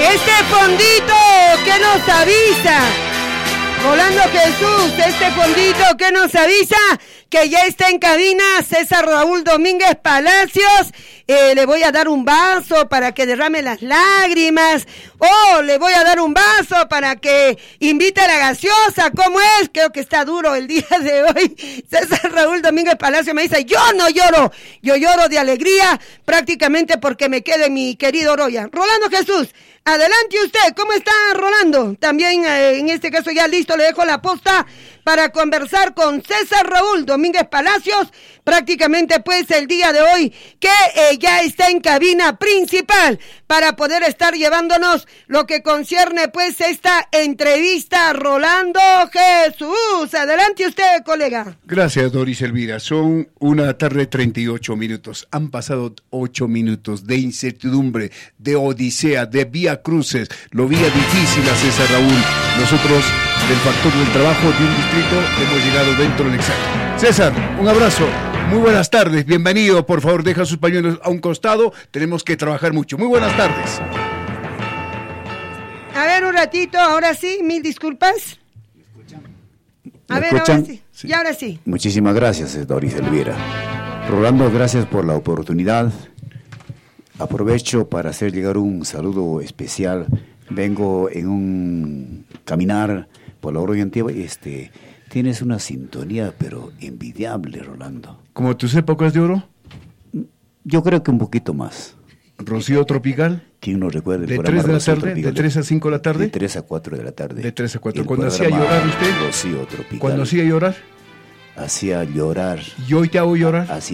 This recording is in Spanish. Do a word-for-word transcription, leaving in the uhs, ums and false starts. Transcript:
Este fondito que nos avisa, Rolando Jesús, este fondito que nos avisa que ya está en cabina César Raúl Domínguez Palacios. Eh, le voy a dar un vaso para que derrame las lágrimas. Oh, le voy a dar un vaso para que invite a la gaseosa. ¿Cómo es? Creo que está duro el día de hoy. César Raúl Domínguez Palacios me dice, yo no lloro, yo lloro de alegría prácticamente porque me quede mi querido Roya. Rolando Jesús, adelante usted. ¿Cómo está, Rolando? También eh, en este caso ya listo, le dejo la posta para conversar con César Raúl Domínguez Palacios, prácticamente pues el día de hoy, que eh, ya está en cabina principal para poder estar llevándonos lo que concierne pues esta entrevista. Rolando Jesús, adelante usted, colega. Gracias, Doris Elvira. Son una tarde treinta y ocho minutos. Han pasado ocho minutos de incertidumbre, de odisea, de vía cruces. Lo vía difícil a César Raúl. Nosotros, del factor del trabajo de un distrito, hemos llegado dentro del examen. César, un abrazo. Muy buenas tardes. Bienvenido. Por favor, deja sus pañuelos a un costado. Tenemos que trabajar mucho. Muy buenas tardes. A ver, un ratito. Ahora sí, mil disculpas. A ver, escuchan? ahora sí. sí. Y ahora sí. Muchísimas gracias, Doris Elvira. Rolando, gracias por la oportunidad. Aprovecho para hacer llegar un saludo especial. Vengo en un caminar por la Oro Antigua y este, tienes una sintonía, pero envidiable, Rolando. ¿Como tus épocas de oro? Yo creo que un poquito más. ¿Rocío Tropical? ¿Quién no recuerda el ¿De programa tres de la Rocío tarde? Tropical? ¿De tres a cinco de la tarde? De tres a cuatro de la tarde. De tres a cuatro. El ¿Cuándo hacía programa llorar usted? Rocío Tropical. ¿Cuándo hacía llorar? Hacía llorar. ¿Y hoy te hago llorar? Así